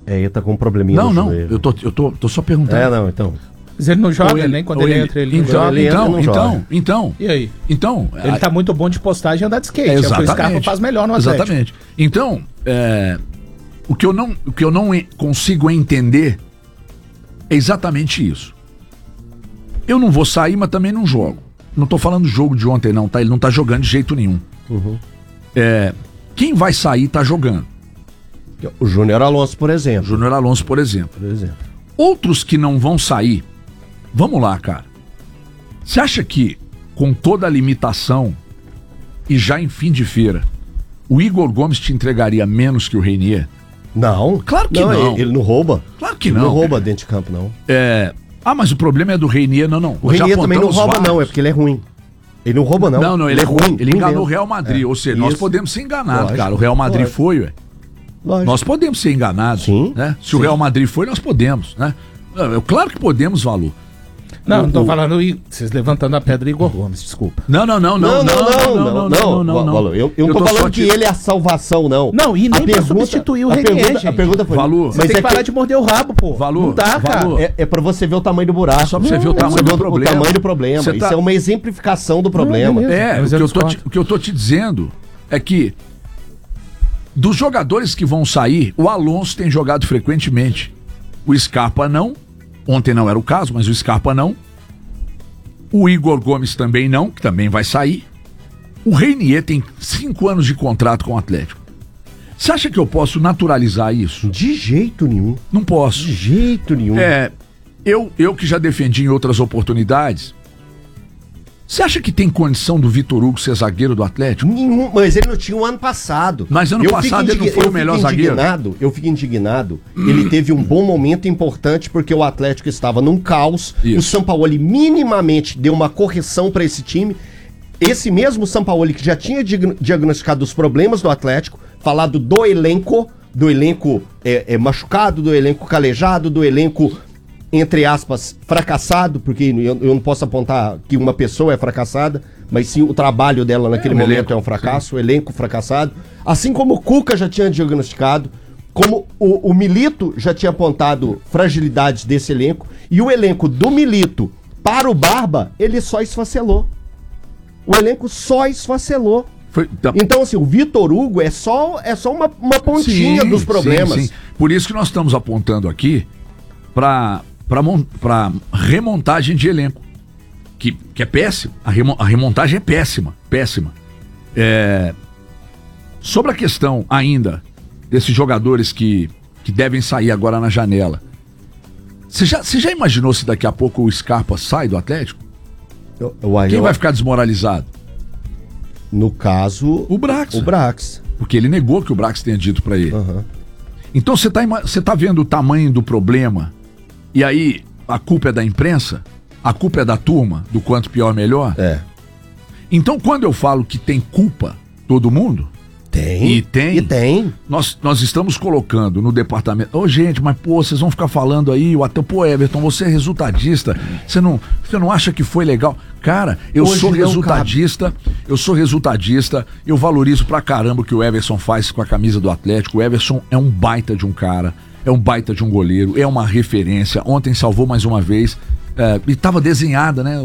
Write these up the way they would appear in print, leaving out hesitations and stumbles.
Ele tá com um probleminha no joelho. Eu tô só perguntando. Não, então. Mas ele não joga, nem quando ele entra, ele não joga. Então. E aí? Então. Ele tá muito bom de postagem e andar de skate. Exatamente. É o que o Scarpa faz melhor no Atlético. Exatamente. Então, o que eu não consigo entender é exatamente isso. Eu não vou sair, mas também não jogo. Não tô falando do jogo de ontem, não, tá? Ele não tá jogando de jeito nenhum. Uhum. Quem vai sair tá jogando. O Júnior Alonso, por exemplo. Outros que não vão sair, vamos lá, cara. Você acha que, com toda a limitação e já em fim de feira, o Igor Gomes te entregaria menos que o Reinier? Não. Claro que não. Ele não rouba. Claro que ele não. Não rouba dentro de campo, não. Mas o problema é do Reinier, não. O Reinier também não rouba, não. É porque ele é ruim. Ele não rouba, não. Não, ele é ruim. Ele enganou o Real Madrid. Ou seja, nós podemos ser enganados, cara. O Real Madrid foi, ué. Nós podemos ser enganados. Sim. Né? Se o Real Madrid foi, nós podemos, né? Claro que podemos, Valor. Não tô falando vocês levantando a pedra Igor Gomes, desculpa. Não. Eu não tô falando que ele é a salvação, não. Não, e nem pra substituir o Reinier, gente. A pergunta foi... Valor. Você tem que parar de morder o rabo, pô. Valor. Não dá, cara. É pra você ver o tamanho do buraco. Só pra você ver o tamanho do problema. O tamanho do problema. Isso é uma exemplificação do problema. O que eu tô te dizendo é que dos jogadores que vão sair, o Alonso tem jogado frequentemente. O Scarpa não. Ontem não era o caso, mas o Scarpa não. O Igor Gomes também não, que também vai sair. O Reinier tem 5 anos de contrato com o Atlético. Você acha que eu posso naturalizar isso? De jeito nenhum. Não posso. De jeito nenhum. Eu que já defendi em outras oportunidades. Você acha que tem condição do Vitor Hugo ser zagueiro do Atlético? Nenhum, mas ele não tinha o ano passado. Mas ano passado ele não foi o melhor zagueiro? Eu fico indignado. Ele teve um bom momento importante porque o Atlético estava num caos. Isso. O Sampaoli minimamente deu uma correção para esse time. Esse mesmo Sampaoli que já tinha diagnosticado os problemas do Atlético, falado do elenco machucado, do elenco calejado, do elenco... entre aspas, fracassado, porque eu não posso apontar que uma pessoa é fracassada, mas sim o trabalho dela naquele momento é um fracasso, o elenco fracassado. Assim como o Cuca já tinha diagnosticado, como o Milito já tinha apontado fragilidades desse elenco, e o elenco do Milito para o Barba, ele só esfacelou. O elenco só esfacelou. Então, assim, o Vitor Hugo é só uma pontinha dos problemas. Sim. Por isso que nós estamos apontando aqui para remontagem de elenco, que é péssimo. A remontagem é péssima. Sobre a questão ainda desses jogadores que devem sair agora na janela, você já imaginou se daqui a pouco o Scarpa sai do Atlético? Quem vai ficar desmoralizado? No caso... O Brax. Brax. Porque ele negou que o Brax tenha dito para ele. Uhum. Então você tá vendo o tamanho do problema. E aí, a culpa é da imprensa? A culpa é da turma, do quanto pior melhor? Então, quando eu falo que tem culpa todo mundo... Tem. Nós estamos colocando no departamento... gente, mas você não ficar falando aí... Everton, você é resultadista. Você não acha que foi legal? Cara, eu sou resultadista. Eu valorizo pra caramba o que o Everson faz com a camisa do Atlético. O Everson é um baita de um cara. É um baita de um goleiro, é uma referência. Ontem salvou mais uma vez. E estava desenhada, né?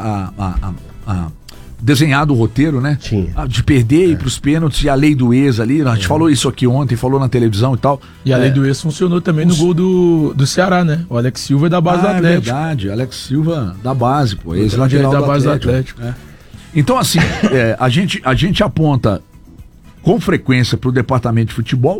Desenhado o roteiro, né? Tinha. De perder, ir pros pênaltis e a lei do ex ali. A gente falou isso aqui ontem, falou na televisão e tal. E a lei do ex funcionou também no gol do Ceará, né? O Alex Silva é da base do Atlético. É verdade, Alex Silva da base, pô. Ex-lateral da base do Atlético. Então, assim, a gente aponta com frequência pro departamento de futebol.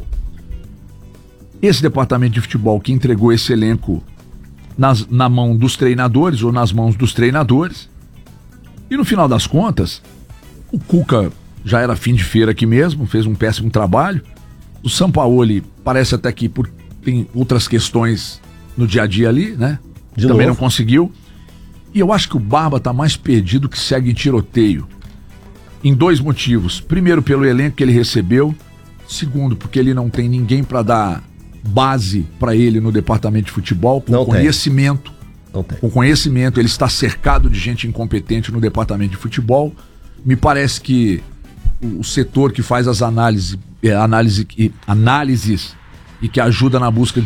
Esse departamento de futebol que entregou esse elenco na mão dos treinadores ou nas mãos dos treinadores. E no final das contas, o Cuca já era fim de feira aqui mesmo, fez um péssimo trabalho. O Sampaoli parece até que tem outras questões no dia a dia ali, né? Também não conseguiu. E eu acho que o Barba tá mais perdido que segue em tiroteio. Em 2 motivos. Primeiro, pelo elenco que ele recebeu. Segundo, porque ele não tem ninguém para dar base para ele no departamento de futebol, com conhecimento. Com conhecimento, ele está cercado de gente incompetente no departamento de futebol. Me parece que o setor que faz as análises e que ajuda na busca